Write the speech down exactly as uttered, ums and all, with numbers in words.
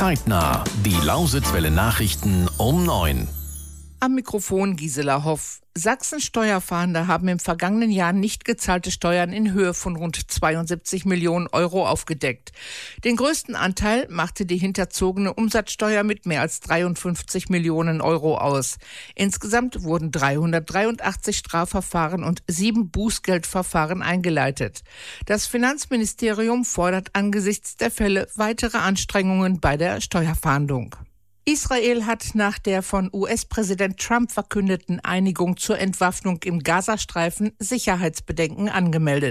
Zeitnah, die Lausitzwelle Nachrichten um neun. Am Mikrofon Gisela Hoff. Sachsens Steuerfahnder haben im vergangenen Jahr nicht gezahlte Steuern in Höhe von rund zweiundsiebzig Millionen Euro aufgedeckt. Den größten Anteil machte die hinterzogene Umsatzsteuer mit mehr als dreiundfünfzig Millionen Euro aus. Insgesamt wurden dreihundertdreiundachtzig Strafverfahren und sieben Bußgeldverfahren eingeleitet. Das Finanzministerium fordert angesichts der Fälle weitere Anstrengungen bei der Steuerfahndung. Israel hat nach der von U S-Präsident Trump verkündeten Einigung zur Entwaffnung im Gazastreifen Sicherheitsbedenken angemeldet.